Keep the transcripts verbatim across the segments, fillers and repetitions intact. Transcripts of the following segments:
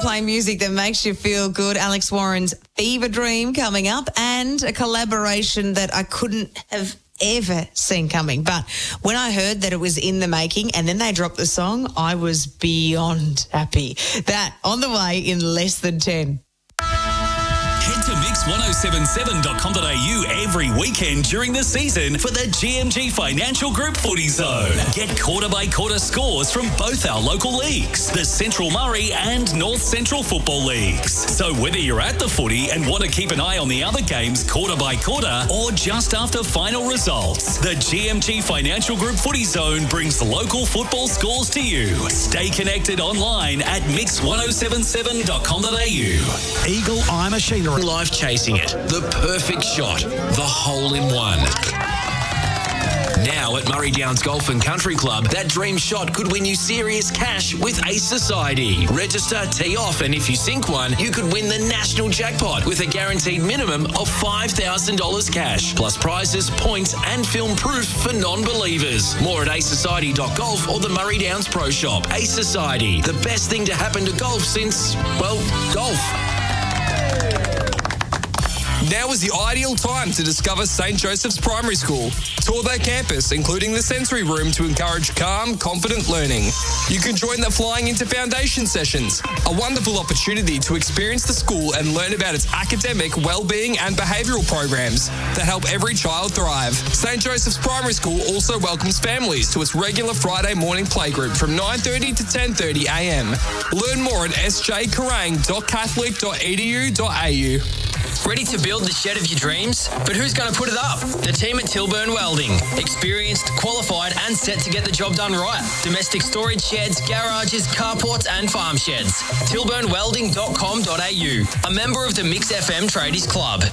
play music that makes you feel good. Alex Warren's Fever Dream coming up, and a collaboration that I couldn't have ever seen coming. But when I heard that it was in the making and then they dropped the song, I was beyond happy. That on the way in less than ten. Head to mix one oh seven seven dot com dot a u every weekend during the season for the G M G Financial Group Footy Zone. Get quarter-by-quarter scores from both our local leagues, the Central Murray and North Central Football Leagues. So whether you're at the footy and want to keep an eye on the other games quarter-by-quarter or just after final results, the G M G Financial Group Footy Zone brings local football scores to you. Stay connected online at mix one oh seven seven dot com dot a u. Eagle Eye Machinery. Life chasing it. The perfect shot. The hole in one. Now at Murray Downs Golf and Country Club, that dream shot could win you serious cash with Ace Society. Register, tee off, and if you sink one, you could win the national jackpot with a guaranteed minimum of five thousand dollars cash, plus prizes, points, and film proof for non-believers. More at ace society dot golf or the Murray Downs Pro Shop. Ace Society, the best thing to happen to golf since, well, golf. Now is the ideal time to discover Saint Joseph's Primary School. Tour their campus, including the sensory room, to encourage calm, confident learning. You can join the Flying into Foundation sessions, a wonderful opportunity to experience the school and learn about its academic, well-being and behavioural programs that help every child thrive. Saint Joseph's Primary School also welcomes families to its regular Friday morning playgroup from nine thirty to ten thirty a m. Learn more at s j kerrang dot catholic dot e d u dot a u. Ready to build the shed of your dreams? But who's going to put it up? The team at Tilburn Welding. Experienced, qualified and set to get the job done right. Domestic storage sheds, garages, carports and farm sheds. tilburn welding dot com dot a u. A member of the Mix F M Tradies Club.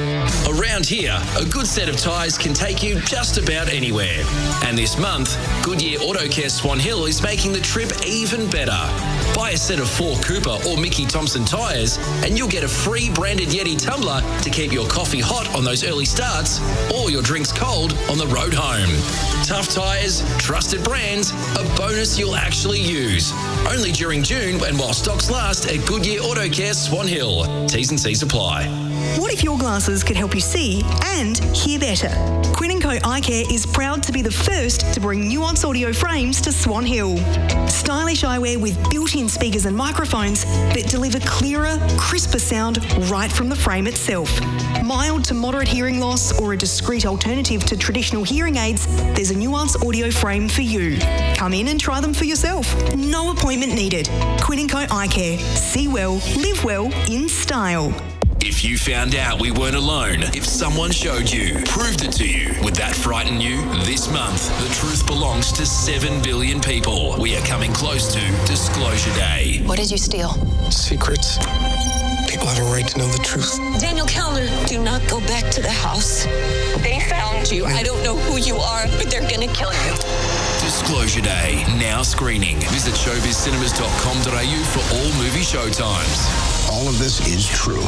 Around here, a good set of tyres can take you just about anywhere. And this month, Goodyear Auto Care Swan Hill is making the trip even better. Buy a set of four Cooper or Mickey Thompson tyres and you'll get a free branded Yeti tumbler to keep your coffee hot on those early starts or your drinks cold on the road home. Tough tyres, trusted brands, a bonus you'll actually use. Only during June and while stocks last at Goodyear Auto Care Swan Hill. T's and C's apply. What if your glasses could help you see and hear better? Quinn and Co Eye Care is proud to be the first to bring Nuance audio frames to Swan Hill. Stylish eyewear with built-in speakers and microphones that deliver clearer, crisper sound right from the frame itself. Mild to moderate hearing loss or a discreet alternative to traditional hearing aids, there's a Nuance audio frame for you. Come in and try them for yourself. No appointment needed. Quinn and Co Eye Care. See well, live well in style. If you found out we weren't alone, if someone showed you, proved it to you, would that frighten you? This month, the truth belongs to seven billion people. We are coming close to Disclosure Day. What did you steal? Secrets. People have a right to know the truth. Daniel Kellner, do not go back to the house. They found you. I don't know who you are, but they're gonna kill you. Disclosure Day, now screening. Visit showbiz cinemas dot com dot a u for all movie showtimes. All of this is true.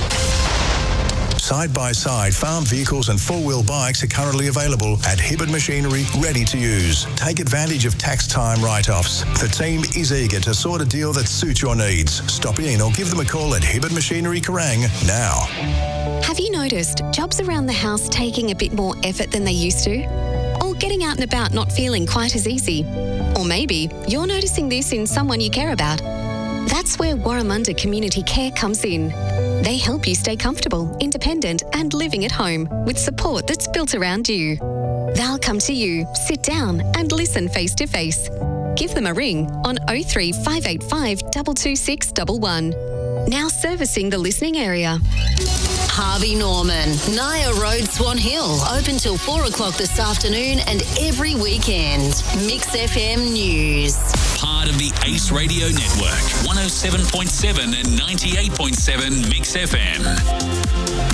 Side-by-side farm vehicles and four-wheel bikes are currently available at Hibbard Machinery, ready to use. Take advantage of tax time write-offs. The team is eager to sort a deal that suits your needs. Stop in or give them a call at Hibbard Machinery Kerrang now. Have you noticed jobs around the house taking a bit more effort than they used to? Or getting out and about not feeling quite as easy? Or maybe you're noticing this in someone you care about. That's where Warramunda Community Care comes in. They help you stay comfortable, independent and living at home with support that's built around you. They'll come to you, sit down and listen face to face. Give them a ring on oh three five eight five two two six one one. Now servicing the listening area. Harvey Norman, Naya Road, Swan Hill. Open till four o'clock this afternoon and every weekend. Mix F M News. Part of the Ace Radio Network. one oh seven point seven and ninety-eight point seven Mix F M.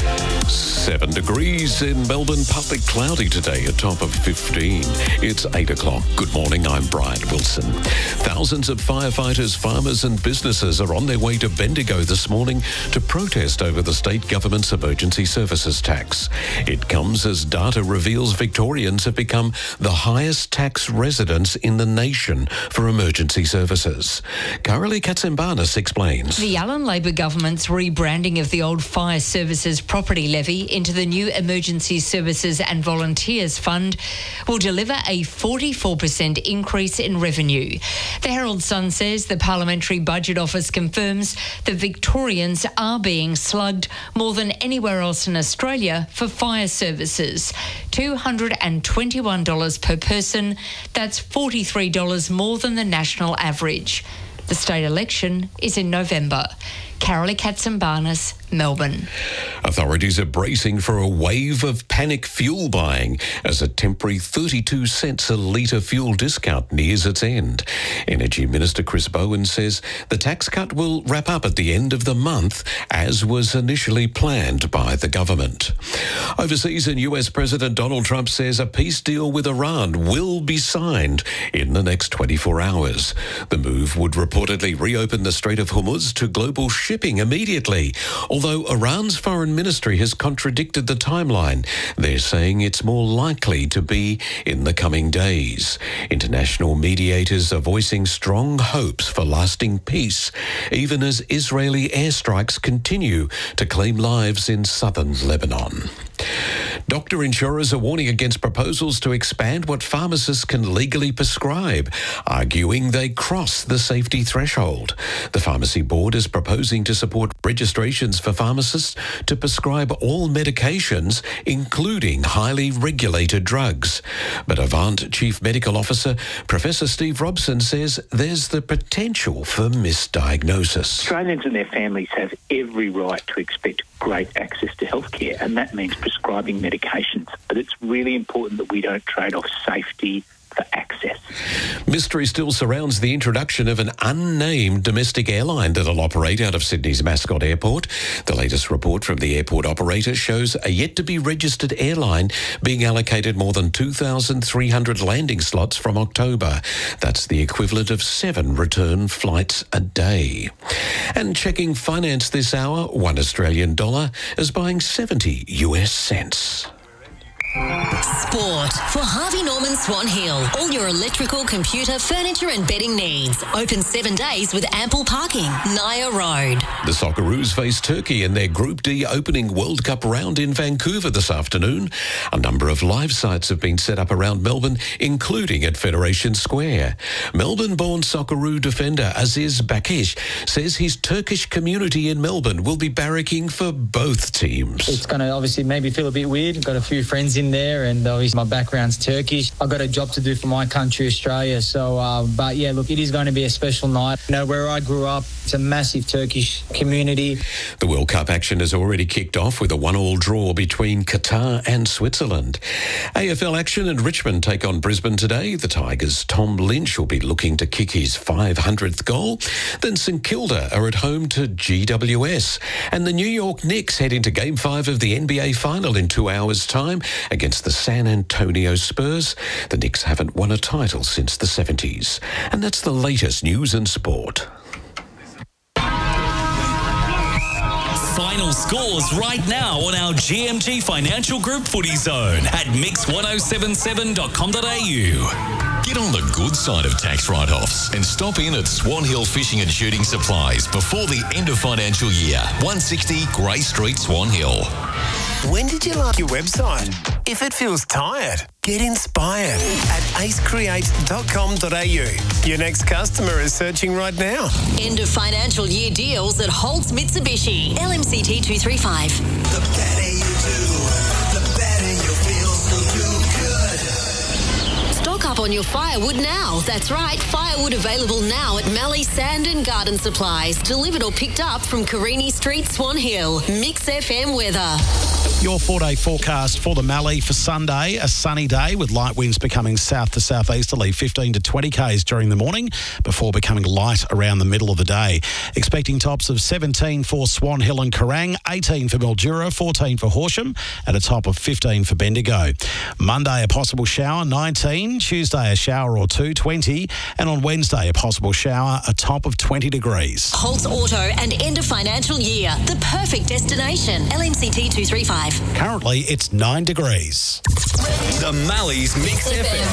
Seven degrees in Melbourne, partly cloudy today, a top of fifteen. It's eight o'clock. Good morning, I'm Brian Wilson. Thousands of firefighters, farmers and businesses are on their way to Bendigo this morning to protest over the state government's emergency services tax. It comes as data reveals Victorians have become the highest tax residents in the nation for emergency services. Carolee Katsimbanis explains. The Allan Labor government's rebranding of the old Fire Services Property Levy into the new Emergency Services and Volunteers Fund will deliver a forty-four percent increase in revenue. The Herald Sun says the Parliamentary Budget Office confirms that Victorians are being slugged more than anywhere else in Australia for fire services. two hundred twenty-one dollars per person, that's forty-three dollars more than the national average. The state election is in November. Carolee Katsimbanis, Melbourne. Authorities are bracing for a wave of panic fuel buying as a temporary thirty-two cents a litre fuel discount nears its end. Energy Minister Chris Bowen says the tax cut will wrap up at the end of the month, as was initially planned by the government. Overseas, and U S President Donald Trump says a peace deal with Iran will be signed in the next twenty-four hours. The move would reportedly reopen the Strait of Hormuz to global shipping immediately, although Iran's foreign ministry has contradicted the timeline. They're saying it's more likely to be in the coming days. International mediators are voicing strong hopes for lasting peace, even as Israeli airstrikes continue to claim lives in southern Lebanon. Doctor insurers are warning against proposals to expand what pharmacists can legally prescribe, arguing they cross the safety threshold. The Pharmacy Board is proposing to support registrations for pharmacists to prescribe all medications, including highly regulated drugs. But Avant Chief Medical Officer Professor Steve Robson says there's the potential for misdiagnosis. Australians and their families have every right to expect great access to healthcare, and that means prescribing medications. But it's really important that we don't trade off safety for access. Mystery still surrounds the introduction of an unnamed domestic airline that'll operate out of Sydney's Mascot Airport. The latest report from the airport operator shows a yet-to-be-registered airline being allocated more than two thousand three hundred landing slots from October. That's the equivalent of seven return flights a day. And checking finance this hour, one Australian dollar is buying seventy U S cents. Sport for Harvey Norman Swan Hill. All your electrical, computer, furniture and bedding needs. Open seven days with ample parking. Naya Road. The Socceroos face Turkey in their Group D opening World Cup round in Vancouver this afternoon. A number of live sites have been set up around Melbourne, including at Federation Square. Melbourne-born Socceroo defender Aziz Bakish says his Turkish community in Melbourne will be barracking for both teams. It's going to obviously maybe feel a bit weird. I've got a few friends in there, and obviously my background's Turkish. I've got a job to do for my country, Australia. So, uh, but yeah, look, it is going to be a special night. You know, where I grew up, it's a massive Turkish community. The World Cup action has already kicked off with a one-all draw between Qatar and Switzerland. A F L action and Richmond take on Brisbane today. The Tigers' Tom Lynch will be looking to kick his five hundredth goal. Then St Kilda are at home to G W S. And the New York Knicks head into Game five of the N B A Final in two hours' time against the San Antonio Spurs. The Knicks haven't won a title since the seventies. And that's the latest news and sport. Final scores right now on our G M G Financial Group Footy Zone at mix one oh seven seven dot com dot a u. Get on the good side of tax write-offs and stop in at Swan Hill Fishing and Shooting Supplies before the end of financial year. one sixty Grey Street, Swan Hill. When did you like your website? If it feels tired, get inspired at ace create dot com dot a u. Your next customer is searching right now. End of financial year deals at Holtz Mitsubishi. L M C T two three five. The better you do, the better you feel, so do good. Stock up on your firewood now. That's right, firewood available now at Mallee Sand and Garden Supplies. Delivered or picked up from Carini Street, Swan Hill. Mix F M weather. Your four-day forecast for the Mallee for Sunday, a sunny day with light winds becoming south to southeasterly, fifteen to twenty kays during the morning before becoming light around the middle of the day. Expecting tops of seventeen for Swan Hill and Kerrang, eighteen for Mildura, fourteen for Horsham, and a top of fifteen for Bendigo. Monday, a possible shower, nineteen. Tuesday, a shower or two, twenty. And on Wednesday, a possible shower, a top of twenty degrees. Holtz Auto and end of financial year. The perfect destination. L M C T two three five. Currently, it's nine degrees. The Mallee's Mix F M.